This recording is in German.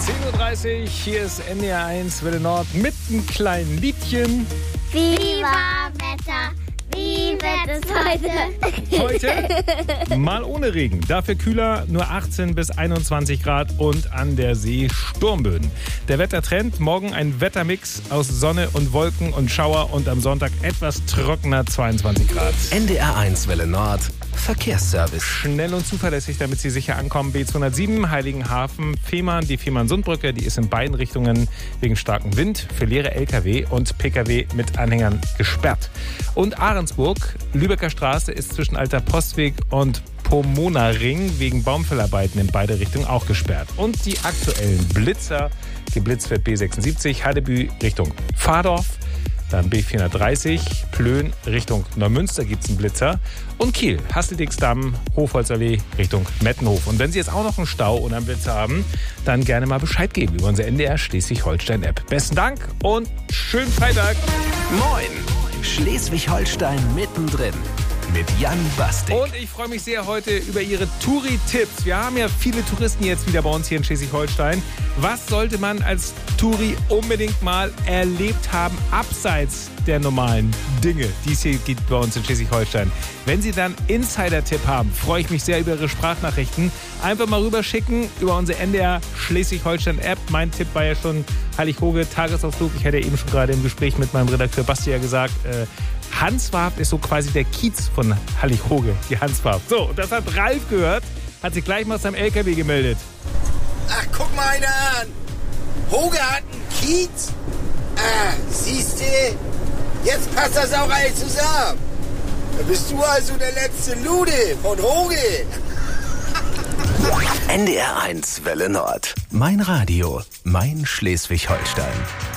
10:30 Uhr, hier ist NDR 1 Welle Nord mit einem kleinen Liedchen. Viva Wetter, wie wird es heute? Heute mal ohne Regen, dafür kühler, nur 18 bis 21 Grad und an der See Sturmböen. Der Wettertrend, morgen ein Wettermix aus Sonne und Wolken und Schauer und am Sonntag etwas trockener, 22 Grad. NDR 1 Welle Nord, Verkehrsservice. Schnell und zuverlässig, damit Sie sicher ankommen. B207 Heiligenhafen, Fehmarn, die Fehmarn-Sundbrücke, die ist in beiden Richtungen wegen starkem Wind für leere LKW und PKW mit Anhängern gesperrt. Und Ahrensburg, Lübecker Straße ist zwischen Alter Postweg und Pomona-Ring wegen Baumfällarbeiten in beide Richtungen auch gesperrt. Und die aktuellen Blitzer, geblitzt wird B76, Haddebü Richtung Pfadorf. Dann B430, Plön Richtung Neumünster gibt es einen Blitzer. Und Kiel, Hasseldicksdamm, Hofholzallee Richtung Mettenhof. Und wenn Sie jetzt auch noch einen Stau oder einen Blitzer haben, dann gerne mal Bescheid geben über unsere NDR Schleswig-Holstein-App. Besten Dank und schönen Freitag. Moin, Schleswig-Holstein mittendrin mit Jan Bastik. Und ich freue mich sehr heute über Ihre Touri-Tipps. Wir haben ja viele Touristen jetzt wieder bei uns hier in Schleswig-Holstein. Was sollte man als Touri unbedingt mal erlebt haben, abseits der normalen Dinge, die es hier gibt bei uns in Schleswig-Holstein? Wenn Sie dann Insider-Tipp haben, freue ich mich sehr über Ihre Sprachnachrichten. Einfach mal rüberschicken über unsere NDR Schleswig-Holstein-App. Mein Tipp war ja schon Hallig-Hoge, Tagesausflug. Ich hatte ja eben schon gerade im Gespräch mit meinem Redakteur Basti ja gesagt, Hanswarp ist so quasi der Kiez von Hallig-Hoge, die Hanswarp. So, und das hat Ralf gehört, hat sich gleich mal aus seinem LKW gemeldet. Ach, guck mal einer an. Hoge hat einen Kiez? Ah, siehste, jetzt passt das auch alles zusammen. Da bist du also der letzte Lude von Hoge. NDR 1 Welle Nord. Mein Radio, mein Schleswig-Holstein.